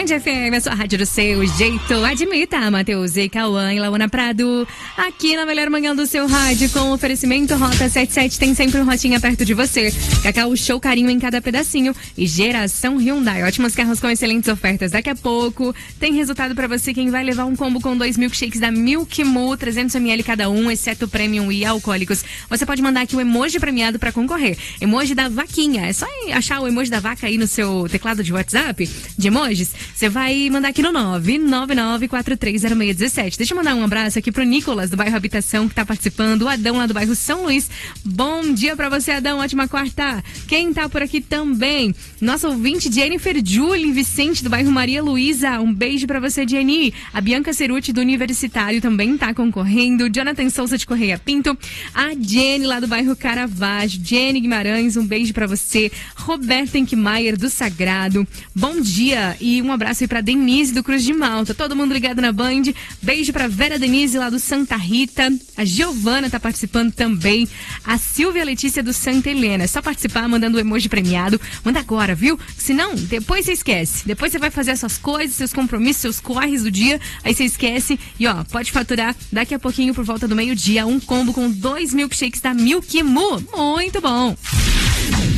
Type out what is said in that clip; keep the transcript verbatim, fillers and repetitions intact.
Band F M, a sua rádio do seu jeito. Admita, Matheus e Cauã e Laona Prado. Aqui na melhor manhã do seu rádio, com oferecimento Rota setenta e sete, tem sempre um rotinha perto de você. Cacau Show, carinho em cada pedacinho. E Geração Hyundai, ótimos carros com excelentes ofertas. Daqui a pouco tem resultado pra você quem vai levar um combo com dois milkshakes da Milk Moo, trezentos mililitros cada um, exceto premium e alcoólicos. Você pode mandar aqui o emoji premiado pra concorrer. Emoji da vaquinha. É só achar o emoji da vaca aí no seu teclado de WhatsApp de emojis. Você vai mandar aqui no nove nove nove quatro três zero seis um sete. Deixa eu mandar um abraço aqui pro Nicolas, do bairro Habitação, que tá participando. O Adão, lá do bairro São Luís. Bom dia pra você, Adão. Ótima quarta. Quem tá por aqui também? Nossa ouvinte, Jennifer Julie Vicente, do bairro Maria Luísa. Um beijo pra você, Jenny. A Bianca Ceruti, do Universitário, também tá concorrendo. Jonathan Souza, de Correia Pinto. A Jenny, lá do bairro Caravaggio. Jenny Guimarães, um beijo pra você. Roberta Enkmaier, do Sagrado. Bom dia e um abraço aí pra Denise, do Cruz de Malta. Todo mundo ligado na Band. Beijo pra Vera Denise, lá do Santa Rita. A Giovana tá participando também. A Silvia Letícia, do Santa Helena. É só participar mandando o emoji premiado. Manda agora, viu? Senão, depois você esquece. Depois você vai fazer as suas coisas, seus compromissos, seus corres do dia. Aí você esquece. E ó, pode faturar daqui a pouquinho, por volta do meio-dia, um combo com dois milkshakes da Milk Moo. Muito bom!